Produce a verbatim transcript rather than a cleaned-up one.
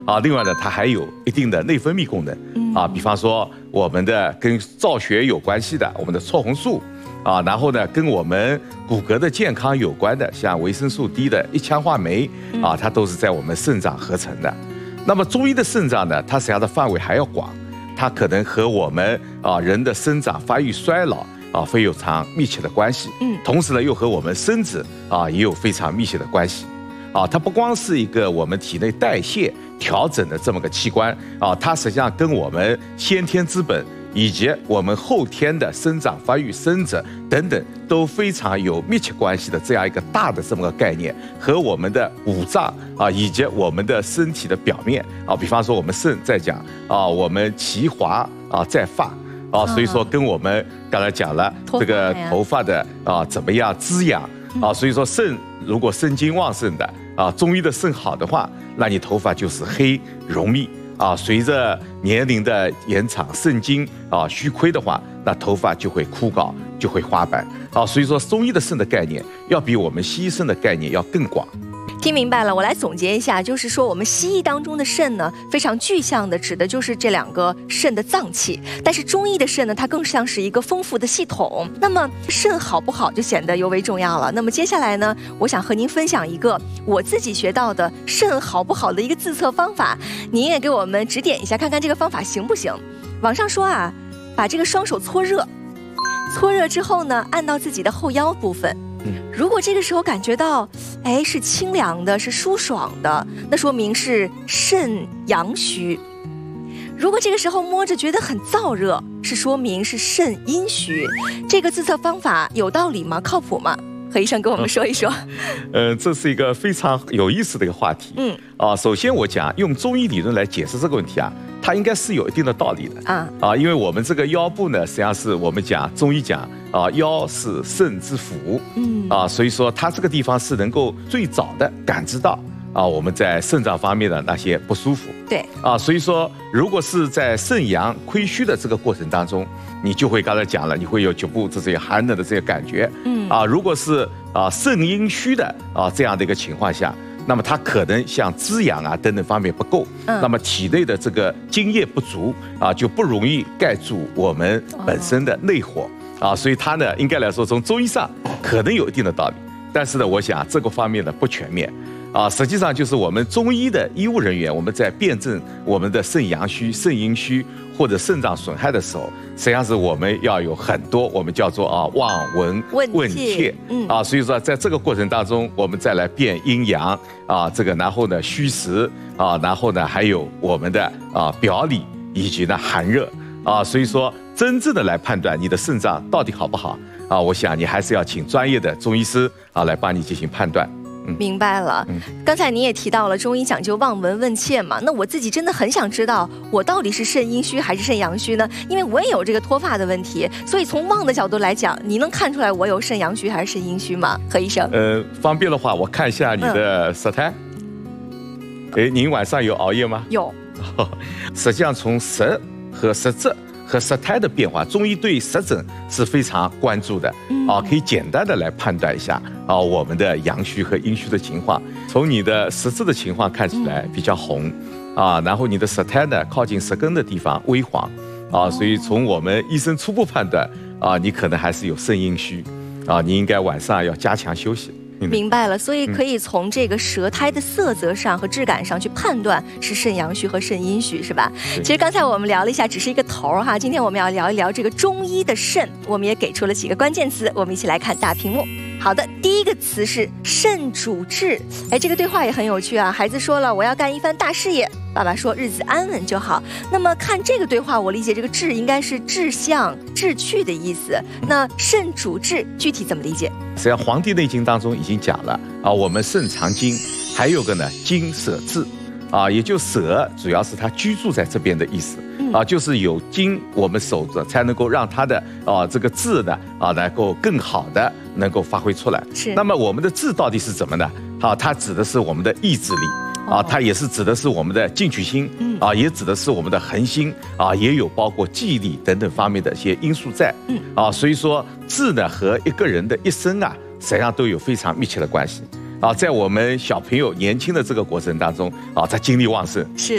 啊，另外呢，它还有一定的内分泌功能啊，比方说我们的跟造血有关系的，我们的错红素啊，然后呢，跟我们骨骼的健康有关的，像维生素 D 的一羟化酶啊，它都是在我们肾脏合成的。那么中医的肾脏呢，它实际上的范围还要广，它可能和我们啊人的生长发育衰老啊非常密切的关系，嗯，同时呢又和我们生殖啊也有非常密切的关系。啊，它不光是一个我们体内代谢调整的这么个器官啊，它实际上跟我们先天之本以及我们后天的生长发育、生殖等等都非常有密切关系的这样一个大的这么个概念，和我们的五脏啊以及我们的身体的表面啊，比方说我们肾在讲啊，我们其华啊在发。啊，所以说跟我们刚才讲了这个头发的啊怎么样滋养啊，所以说肾如果肾精旺盛的啊，中医的肾好的话，那你头发就是黑浓密啊。随着年龄的延长，肾精啊虚亏的话，那头发就会枯槁，就会花白啊。所以说中医的肾的概念要比我们西医肾的概念要更广。 听明白了，我来总结一下，就是说我们西医当中的肾呢，非常具象的指的就是这两个肾的脏器，但是中医的肾呢，它更像是一个丰富的系统。那么肾好不好就显得尤为重要了。那么接下来呢，我想和您分享一个我自己学到的肾好不好的一个自测方法，您也给我们指点一下，看看这个方法行不行。网上说啊，把这个双手搓热，搓热之后呢，按到自己的后腰部分。如果这个时候感觉到，哎，是清凉的，是舒爽的，那说明是肾阳虚；如果这个时候摸着觉得很燥热，是说明是肾阴虚。这个自测方法有道理吗？靠谱吗？何医生跟我们说一说。 呃，这是一个非常有意思的一个话题。嗯，啊，首先我讲用中医理论来解释这个问题啊，它应该是有一定的道理的啊啊，因为我们这个腰部呢，实际上是我们讲中医讲啊，腰是肾之府，嗯啊，所以说它这个地方是能够最早的感知到啊我们在肾脏方面的那些不舒服。 对啊，所以说如果是在肾阳亏虚的这个过程当中，你就会刚才讲了，你会有局部这些寒冷的这些感觉。嗯啊，如果是啊肾阴虚的啊这样的一个情况下，那么它可能像滋养啊等等方面不够，嗯、那么体内的这个津液不足啊，就不容易盖住我们本身的内火、哦、啊，所以它呢，应该来说从中医上可能有一定的道理，但是呢，我想这个方面呢不全面。啊，实际上就是我们中医的医务人员，我们在辨证我们的肾阳虚、肾阴虚或者肾脏损害的时候，实际上是我们要有很多我们叫做啊望闻问切，嗯啊，所以说在这个过程当中，我们再来辨阴阳啊，这个然后呢虚实啊，然后呢还有我们的啊表里以及呢寒热啊，所以说真正的来判断你的肾脏到底好不好啊，我想你还是要请专业的中医师啊来帮你进行判断。 明白了，刚才你也提到了中医讲究望闻问切嘛，那我自己真的很想知道我到底是肾阴虚还是肾阳虚呢？因为我也有这个脱发的问题，所以从望的角度来讲，你能看出来我有肾阳虚还是肾阴虚吗？何医生？ 呃，方便的话，我看一下你的舌苔。哎、嗯，您晚上有熬夜吗？ 有。 实际上从舌和舌质和舌苔的变化，中医对舌诊是非常关注的，嗯、啊，可以简单的来判断一下啊我们的阳虚和阴虚的情况。从你的舌质的情况看起来比较红，嗯、啊，然后你的舌苔呢靠近舌根的地方微黄，啊，所以从我们医生初步判断啊，你可能还是有肾阴虚，啊，你应该晚上要加强休息。 明白了，所以可以从这个舌苔的色泽上和质感上去判断是肾阳虚和肾阴虚，是吧？其实刚才我们聊了一下，只是一个头儿哈，今天我们要聊一聊这个中医的肾，我们也给出了几个关键词，我们一起来看大屏幕。好的，第一个词是肾主志，哎，这个对话也很有趣啊。孩子说了，我要干一番大事业，爸爸说日子安稳就好。那么看这个对话，我理解这个志应该是志向、志趣的意思。那肾主志具体怎么理解？ 实际上《黄帝内经》当中已经讲了啊，我们肾藏精，还有个呢精舍志啊，也就舍主要是它居住在这边的意思。啊，就是有精我们守着，才能够让它的啊这个志呢啊能够更好的能够发挥出来。是。那么我们的志到底是怎么呢？啊，它指的是我们的意志力啊，它也是指的是我们的进取心啊，也指的是我们的恒心啊，也有包括记忆力等等方面的一些因素在。嗯。啊，所以说志呢和一个人的一生啊，实际上都有非常密切的关系。啊，在我们小朋友年轻的这个过程当中啊，他精力旺盛，是